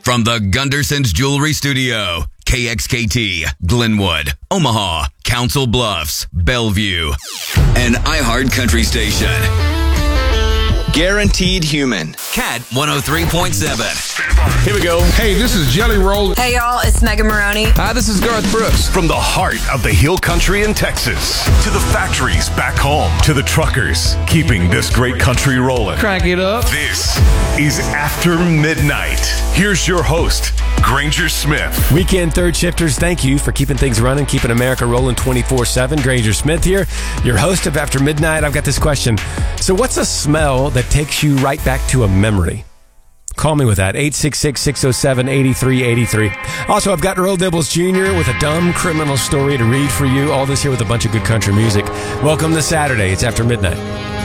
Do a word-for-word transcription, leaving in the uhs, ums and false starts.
From the Gunderson's Jewelry Studio, K X K T, Glenwood, Omaha, Council Bluffs, Bellevue, an iHeart Country station. Guaranteed Human. Cat one oh three point seven. Here we go. Hey, this is Jelly Roll. Hey, y'all, it's Megan Maroney. Hi, this is Garth Brooks. From the heart of the Hill Country in Texas, to the factories back home, to the truckers keeping this great country rolling. Crank it up. This is After Midnight. Here's your host, Granger Smith. Weekend third shifters, thank you for keeping things running, keeping America rolling twenty-four seven. Granger Smith here, your host of After Midnight. I've got this question. So what's a smell that takes you right back to a memory? Call me with that, eight six six, six oh seven, eight three eight three. Also, I've got Earl Dibbles Junior with a dumb criminal story to read for you. All this here with a bunch of good country music. Welcome to Saturday. It's After Midnight.